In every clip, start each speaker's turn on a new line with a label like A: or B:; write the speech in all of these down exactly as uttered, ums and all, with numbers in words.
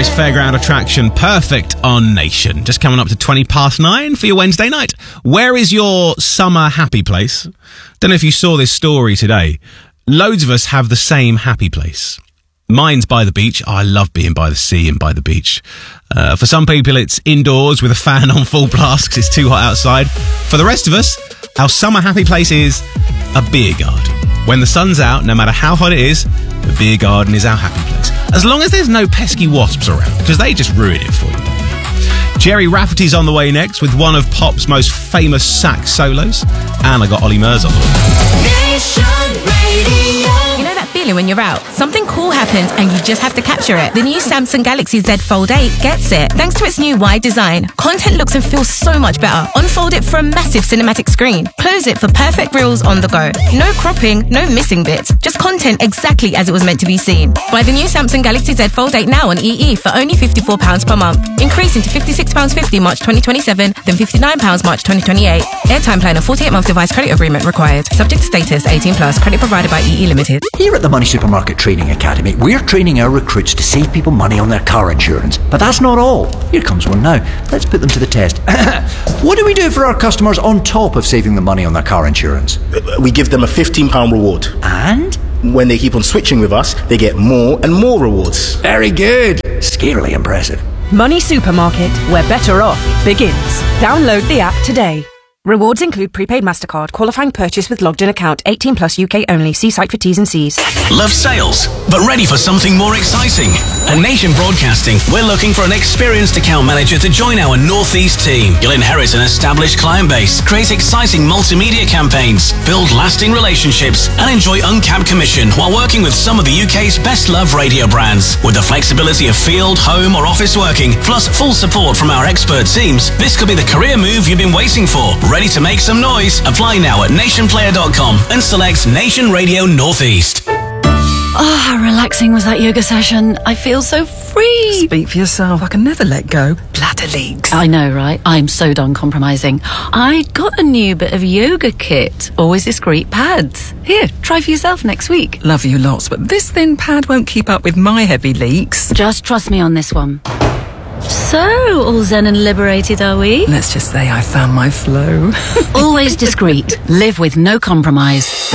A: Paris Fairground attraction, Perfect on Nation. Just coming up to twenty past nine for your Wednesday night. Where is your summer happy place? Don't know if you saw this story today. Loads of us have the same happy place. Mine's by the beach. Oh, I love being by the sea and by the beach. Uh, for some people, it's indoors with a fan on full blast because it's too hot outside. For the rest of us, our summer happy place is a beer garden. When the sun's out, no matter how hot it is, the beer garden is our happy place. As long as there's no pesky wasps around, because they just ruin it for you. Jerry Rafferty's on the way next with one of pop's most famous sax solos. And I got Ollie Murs on the way.
B: Nation Radio.
C: You know that feeling when you're out? Something cool happens and you just have to capture it. The new Samsung Galaxy Z Fold eight gets it. Thanks to its new wide design, content looks and feels so much better. Unfold it for a massive cinematic screen. Close it for perfect reels on the go. No cropping, no missing bits. Just content exactly as it was meant to be seen. Buy the new Samsung Galaxy Z Fold eight now on E E for only fifty-four pounds per month. Increasing to fifty-six pounds fifty March twenty twenty-seven, then fifty-nine pounds March twenty twenty-eight. Airtime plan and forty-eight month device credit agreement required. Subject to status, eighteen plus. Credit provided by E E Limited.
D: Here at the Money Supermarket Training Academy, we're training our recruits to save people money on their car insurance. But that's not all. Here comes one now. Let's put them to the test. What do we do for our customers on top of saving them money on their car insurance?
E: We give them a fifteen pounds reward.
D: And?
E: When they keep on switching with us, they get more and more rewards.
D: Very good. Scarily impressive.
F: Money Supermarket, where better off begins. Download the app today. Rewards include prepaid MasterCard, qualifying purchase with logged in account, eighteen plus U K only. See site for T's and C's.
G: Love sales, but ready for something more exciting? At Nation Broadcasting, we're looking for an experienced account manager to join our North East team. You'll inherit an established client base, create exciting multimedia campaigns, build lasting relationships, and enjoy uncapped commission while working with some of the U K's best-loved radio brands. With the flexibility of field, home, or office working, plus full support from our expert teams, this could be the career move you've been waiting for. Ready to make some noise? Apply now at nation player dot com and select Nation Radio Northeast.
H: Oh, how relaxing was that yoga session. I feel so free.
I: Speak for yourself. I can never let go. Bladder leaks.
H: I know, right? I'm so done compromising. I got a new bit of yoga kit. Always discreet pads. Here, try for yourself next week.
I: Love you lots, but this thin pad won't keep up with my heavy leaks.
H: Just trust me on this one. So, all zen and liberated, are we?
I: Let's just say I found my flow.
H: Always discreet. Live with no compromise.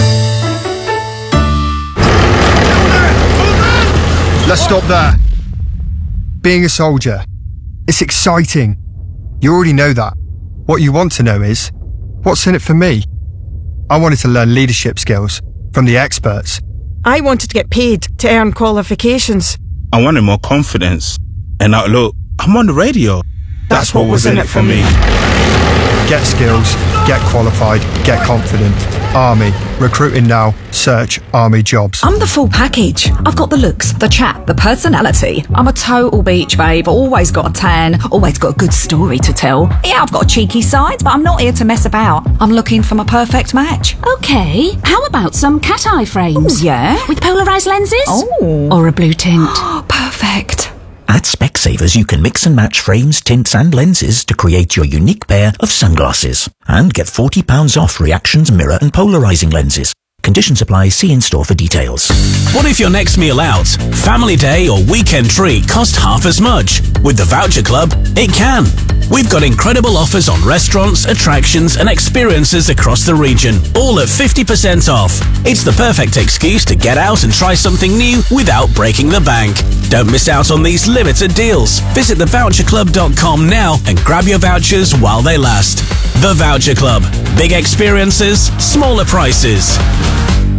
J: Let's stop there. Being a soldier, it's exciting. You already know that. What you want to know is, what's in it for me? I wanted to learn leadership skills from the experts.
K: I wanted to get paid to earn qualifications.
L: I wanted more confidence. And now look, I'm on the radio. That's, That's what, what was in it for me.
J: Get skills, get qualified, get confident. Army. Recruiting now. Search Army jobs.
M: I'm the full package. I've got the looks, the chat, the personality. I'm a total beach babe. Always got a tan. Always got a good story to tell. Yeah, I've got a cheeky side, but I'm not here to mess about. I'm looking for my perfect match.
N: Okay. How about some cat eye frames?
M: Ooh, yeah.
N: With polarised lenses?
M: Oh.
N: Or a blue tint?
M: Perfect.
D: At Specsavers, you can mix and match frames, tints and lenses to create your unique pair of sunglasses. And get forty pounds off reactions, mirror and polarising lenses. Conditions apply. See in-store for details.
G: What if your next meal out, family day or weekend treat cost half as much? With the Voucher Club, it can. We've got incredible offers on restaurants, attractions and experiences across the region, all at fifty percent off. It's the perfect excuse to get out and try something new without breaking the bank. Don't miss out on these limited deals. Visit the voucher club dot com now and grab your vouchers while they last. The Voucher Club. Big experiences, smaller prices.